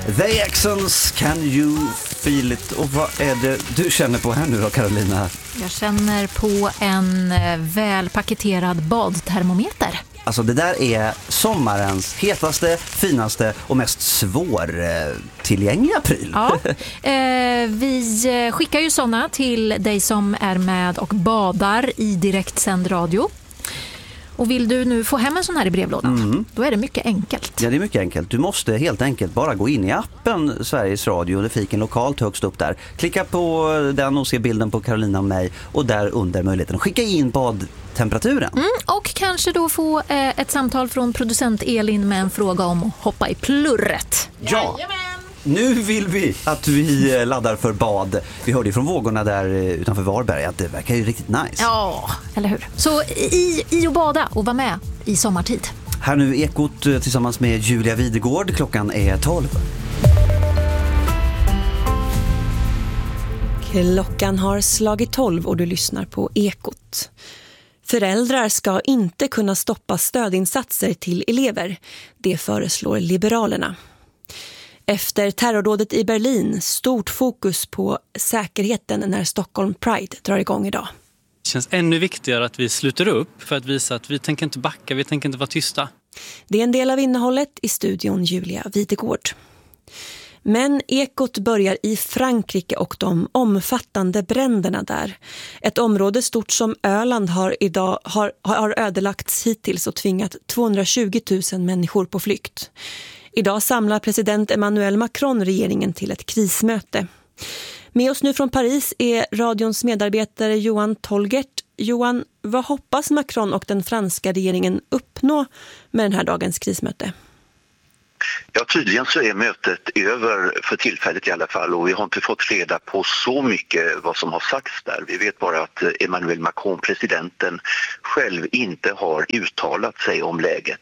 The Accents, Can You Feel It? Och vad är det du känner på här nu då, Carolina? Jag känner på en välpaketerad badtermometer. Alltså det där är sommarens hetaste, finaste och mest svårtillgängliga pryl. Ja, vi skickar ju såna till dig som är med och badar i direktsänd radio. Och vill du nu få hem en sån här i brevlådan, då är det mycket enkelt. Ja, det är mycket enkelt. Du måste helt enkelt bara gå in i appen Sveriges Radio, det fiken lokalt högst upp där. Klicka på den och se bilden på Carolina och mig och där under möjligheten skicka in badtemperaturen. Och kanske då få ett samtal från producent Elin med en fråga om att hoppa i plurret. Ja. Nu vill vi att vi laddar för bad. Vi hörde ju från vågorna där utanför Varberg att det verkar ju riktigt nice. Ja, eller hur? Så i och bada och vara med i sommartid. Här nu Ekot tillsammans med Julia Videgård. Klockan är 12. Klockan har slagit 12 och du lyssnar på Ekot. Föräldrar ska inte kunna stoppa stödinsatser till elever. Det föreslår Liberalerna. Efter terrordådet i Berlin, stort fokus på säkerheten när Stockholm Pride drar igång idag. Det känns ännu viktigare att vi sluter upp för att visa att vi tänker inte backa, vi tänker inte vara tysta. Det är en del av innehållet i studion Julia Videgård. Men Ekot börjar i Frankrike och de omfattande bränderna där. Ett område stort som Öland har ödelagts hittills och tvingat 220 000 människor på flykt. Idag samlar president Emmanuel Macron regeringen till ett krismöte. Med oss nu från Paris är radions medarbetare Johan Tolgert. Johan, vad hoppas Macron och den franska regeringen uppnå med den här dagens krismöte? Ja, tydligen så är mötet över för tillfället i alla fall och vi har inte fått reda på så mycket vad som har sagts där. Vi vet bara att Emmanuel Macron, presidenten, själv inte har uttalat sig om läget.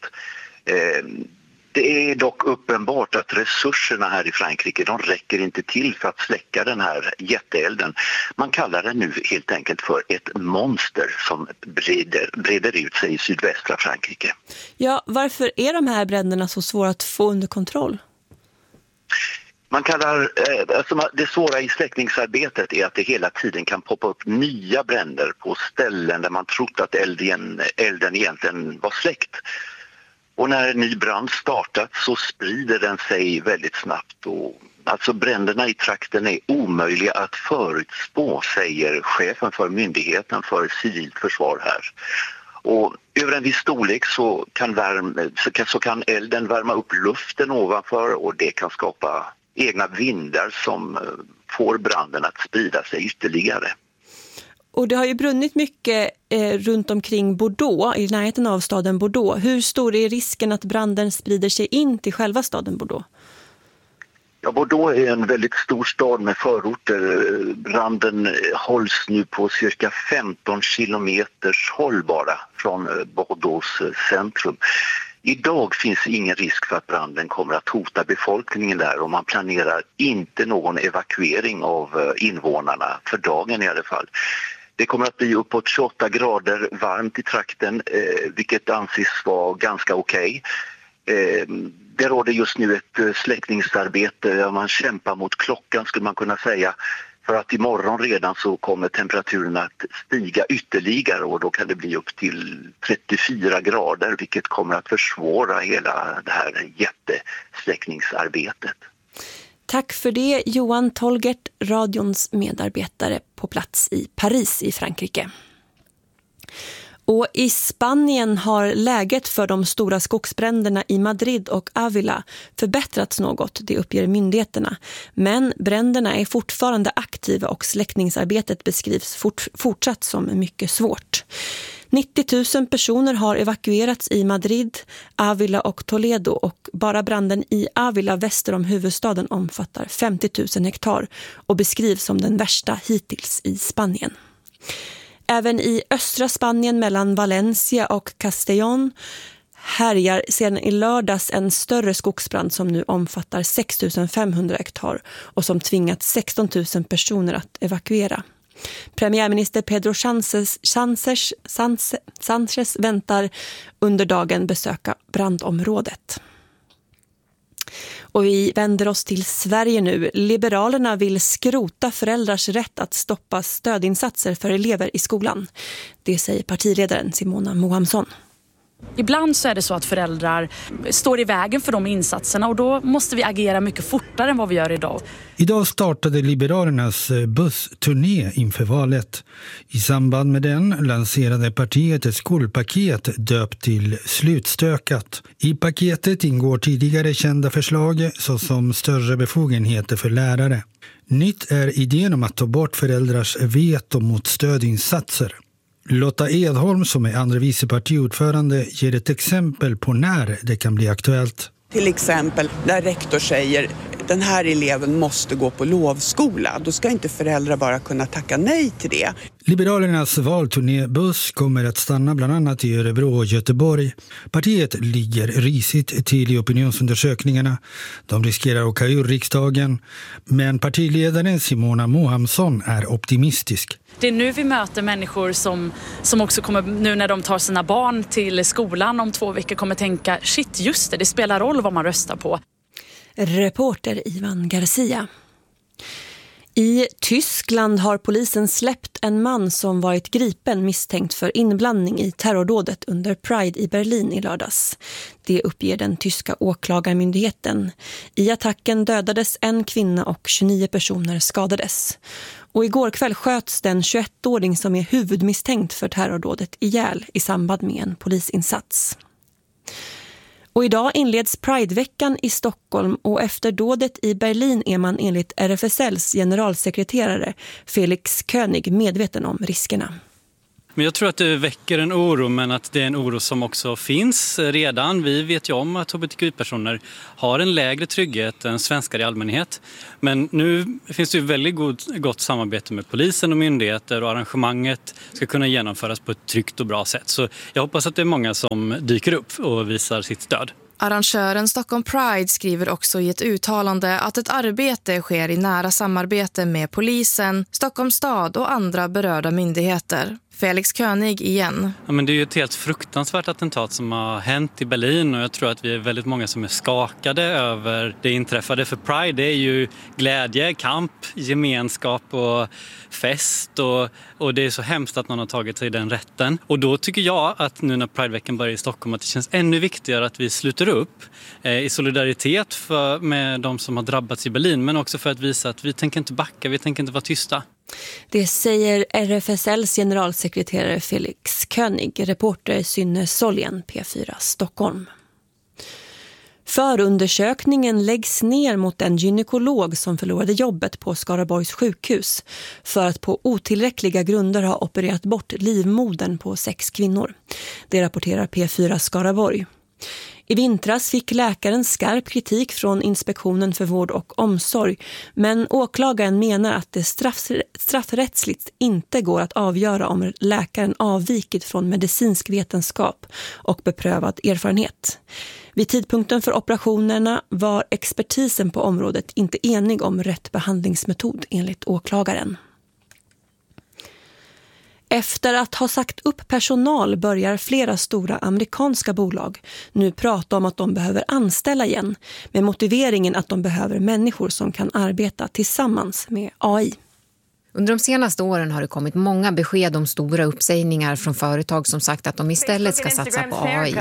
Det är dock uppenbart att resurserna här i Frankrike, de räcker inte till för att släcka den här jätteelden. Man kallar den nu helt enkelt för ett monster som breder ut sig i sydvästra Frankrike. Ja, varför är de här bränderna så svåra att få under kontroll? Man kallar, det svåra i släckningsarbetet är att det hela tiden kan poppa upp nya bränder på ställen där man trott att elden egentligen var släckt. Och när en ny brand startat så sprider den sig väldigt snabbt. Och alltså bränderna i trakten är omöjliga att förutspå, säger chefen för myndigheten för civilt försvar här. Och över en viss storlek så kan elden värma upp luften ovanför och det kan skapa egna vindar som får branden att sprida sig ytterligare. Och det har ju brunnit mycket runt omkring Bordeaux, i närheten av staden Bordeaux. Hur stor är risken att branden sprider sig in till själva staden Bordeaux? Ja, Bordeaux är en väldigt stor stad med förorter. Branden hålls nu på cirka 15 kilometers håll bara från Bordeaux centrum. Idag finns ingen risk för att branden kommer att hota befolkningen där och man planerar inte någon evakuering av invånarna, för dagen i alla fall. Det kommer att bli uppåt 28 grader varmt i trakten, vilket anses vara ganska okej. Det råder just nu ett släckningsarbete där man kämpar mot klockan, skulle man kunna säga. För att imorgon redan så kommer temperaturen att stiga ytterligare och då kan det bli upp till 34 grader, vilket kommer att försvåra hela det här jättesläckningsarbetet. Tack för det, Johan Tolgert, radions medarbetare på plats i Paris i Frankrike. Och i Spanien har läget för de stora skogsbränderna i Madrid och Ávila förbättrats något, det uppger myndigheterna. Men bränderna är fortfarande aktiva och släckningsarbetet beskrivs fortsatt som mycket svårt. 90 000 personer har evakuerats i Madrid, Ávila och Toledo och bara branden i Ávila väster om huvudstaden omfattar 50 000 hektar och beskrivs som den värsta hittills i Spanien. Även i östra Spanien mellan Valencia och Castellón härjar sedan i lördags en större skogsbrand som nu omfattar 6 500 hektar och som tvingat 16 000 personer att evakuera. Premiärminister Pedro Sánchez väntar under dagen besöka brandområdet. Och vi vänder oss till Sverige nu. Liberalerna vill skrota föräldrars rätt att stoppa stödinsatser för elever i skolan. Det säger partiledaren Simona Mohamsson. Ibland så är det så att föräldrar står i vägen för de insatserna och då måste vi agera mycket fortare än vad vi gör idag. Idag startade Liberalernas bussturné inför valet. I samband med den lanserade partiet ett skolpaket döpt till Slutstökat. I paketet ingår tidigare kända förslag såsom större befogenheter för lärare. Nytt är idén om att ta bort föräldrars veto mot stödinsatser. Lotta Edholm som är andra vicepartiordförande ger ett exempel på när det kan bli aktuellt. Till exempel när rektor säger den här eleven måste gå på lovskola. Då ska inte föräldrar bara kunna tacka nej till det. Liberalernas valturnébuss kommer att stanna bland annat i Örebro och Göteborg. Partiet ligger risigt till i opinionsundersökningarna. De riskerar att åka ur riksdagen. Men partiledaren Simona Mohamsson är optimistisk. Det är nu vi möter människor som också kommer, nu när de tar sina barn till skolan om 2 veckor, kommer tänka shit just det spelar roll vad man röstar på. Reporter Ivan Garcia. I Tyskland har polisen släppt en man som varit gripen misstänkt för inblandning i terrordådet under Pride i Berlin i lördags. Det uppger den tyska åklagarmyndigheten. I attacken dödades en kvinna och 29 personer skadades. Och igår kväll sköts den 21-åring som är huvudmisstänkt för terrordådet ihjäl i samband med en polisinsats. Och idag inleds Pride-veckan i Stockholm och efter dådet i Berlin är man enligt RFSLs generalsekreterare Felix König medveten om riskerna. Men jag tror att det väcker en oro, men att det är en oro som också finns redan. Vi vet ju om att hbtqi-personer har en lägre trygghet än svenskar i allmänhet. Men nu finns det ju väldigt gott samarbete med polisen och myndigheter och arrangemanget ska kunna genomföras på ett tryggt och bra sätt. Så jag hoppas att det är många som dyker upp och visar sitt stöd. Arrangören Stockholm Pride skriver också i ett uttalande att ett arbete sker i nära samarbete med polisen, Stockholms stad och andra berörda myndigheter. Felix König igen. Ja, men det är ju ett helt fruktansvärt attentat som har hänt i Berlin och jag tror att vi är väldigt många som är skakade över det inträffade. För Pride det är ju glädje, kamp, gemenskap och fest och det är så hemskt att någon har tagit sig den rätten. Och då tycker jag att nu när Prideveckan börjar i Stockholm att det känns ännu viktigare att vi sluter upp i solidaritet med de som har drabbats i Berlin, men också för att visa att vi tänker inte backa, vi tänker inte vara tysta. Det säger RFSLs generalsekreterare Felix König, reporter Synne Soljen, P4 Stockholm. Förundersökningen läggs ner mot en gynekolog som förlorade jobbet på Skaraborgs sjukhus för att på otillräckliga grunder ha opererat bort livmodern på 6 kvinnor. Det rapporterar P4 Skaraborg. I vintras fick läkaren skarp kritik från Inspektionen för vård och omsorg, men åklagaren menar att det straffrättsligt inte går att avgöra om läkaren avvikit från medicinsk vetenskap och beprövad erfarenhet. Vid tidpunkten för operationerna var expertisen på området inte enig om rätt behandlingsmetod enligt åklagaren. Efter att ha sagt upp personal börjar flera stora amerikanska bolag nu prata om att de behöver anställa igen med motiveringen att de behöver människor som kan arbeta tillsammans med AI. Under de senaste åren har det kommit många besked om stora uppsägningar från företag som sagt att de istället ska satsa på AI.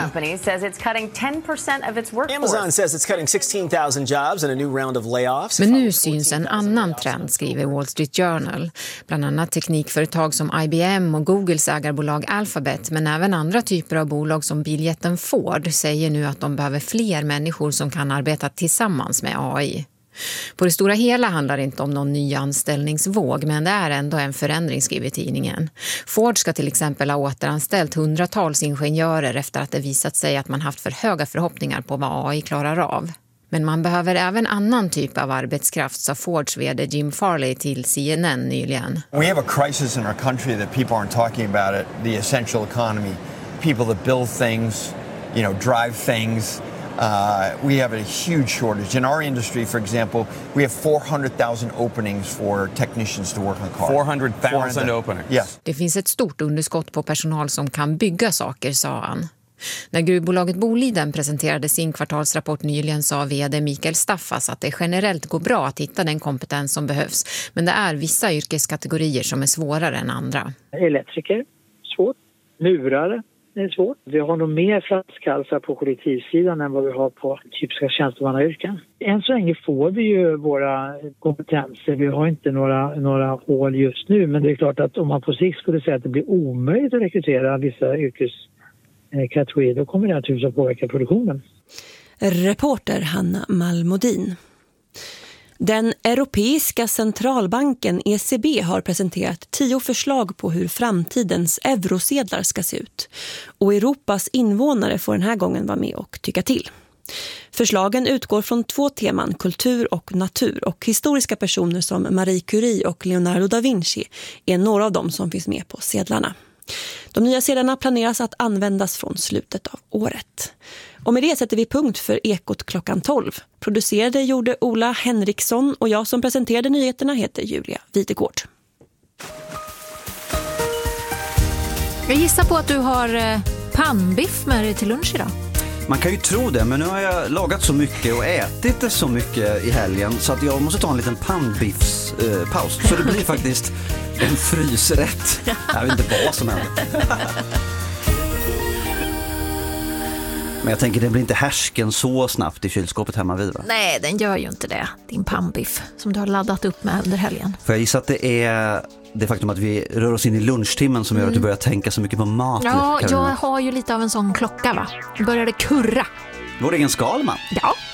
Amazon says it's cutting 16,000 jobs in a new round of layoffs. Men nu syns en annan trend, skriver Wall Street Journal. Bland annat teknikföretag som IBM och Googles ägarbolag Alphabet, men även andra typer av bolag som biljätten Ford säger nu att de behöver fler människor som kan arbeta tillsammans med AI. På det stora hela handlar det inte om någon ny anställningsvåg, men det är ändå en förändring, skriver tidningen. Ford ska till exempel ha återanställt hundratals ingenjörer efter att det visat sig att man haft för höga förhoppningar på vad AI klarar av. Men man behöver även annan typ av arbetskraft, sa Fords vd Jim Farley till CNN nyligen. We have a crisis in our country that people aren't talking about it, the essential economy. People that build things, drive things. We have a huge shortage. In our industry, for example, we have 400,000 openings for technicians to work on cars. 400,000 openings? Yes. Det finns ett stort underskott på personal som kan bygga saker, sa han. När gruvbolaget Boliden presenterade sin kvartalsrapport nyligen sa vd Mikael Staffas att det generellt går bra att hitta den kompetens som behövs. Men det är vissa yrkeskategorier som är svårare än andra. Elektriker, svårt. Murare, det är svårt. Vi har nog mer flaskhalsar på kollektivsidan än vad vi har på typiska tjänstemannayrken. Än så länge får vi ju våra kompetenser. Vi har inte några hål just nu. Men det är klart att om man på sikt skulle säga att det blir omöjligt att rekrytera vissa yrkeskategorier, då kommer det naturligtvis att påverka produktionen. Reporter Hanna Malmodin. Den Europeiska centralbanken ECB har presenterat 10 förslag på hur framtidens eurosedlar ska se ut. Och Europas invånare får den här gången vara med och tycka till. Förslagen utgår från 2 teman, kultur och natur, och historiska personer som Marie Curie och Leonardo da Vinci är några av dem som finns med på sedlarna. De nya sedlarna planeras att användas från slutet av året. Och med det sätter vi punkt för Ekot klockan 12. Producerade gjorde Ola Henriksson och jag som presenterade nyheterna heter Julia Videgård. Jag gissar på att du har pannbiff med dig till lunch idag. Man kan ju tro det, men nu har jag lagat så mycket och ätit det så mycket i helgen så att jag måste ta en liten pannbiffspaus. Så det blir faktiskt en frysrätt. Jag vet inte vad som händer. Men jag tänker det blir inte härsken så snabbt i kylskåpet hemma vid, va? Nej, den gör ju inte det. Din pannbiff som du har laddat upp med under helgen. För jag gissar att det är det faktum att vi rör oss in i lunchtimmen som gör att du börjar tänka så mycket på mat. Ja, jag har ju lite av en sån klocka, va? Började kurra. Vår egen Skalman. Ja.